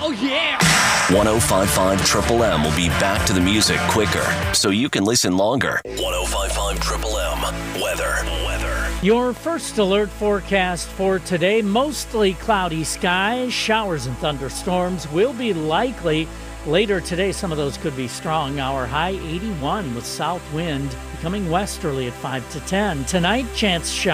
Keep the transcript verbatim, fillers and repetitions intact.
Oh, yeah! one oh five point five Triple M will be back to the music quicker, so you can listen longer. one oh five point five Triple M. Weather. Weather. Your first alert forecast for today, mostly cloudy skies. Showers and thunderstorms will be likely. Later today, some of those could be strong. Our high eighty-one with south wind becoming westerly at five to ten. Tonight, chance showers.